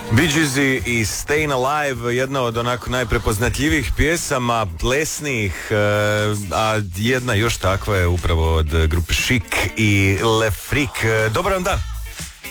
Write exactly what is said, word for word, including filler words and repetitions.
Bee Geesi i Stayin' Alive, jedna od onako najprepoznatljivijih pjesama, plesnih, a jedna još takva je upravo od grupe Chic i Le Freak. Dobar vam dan!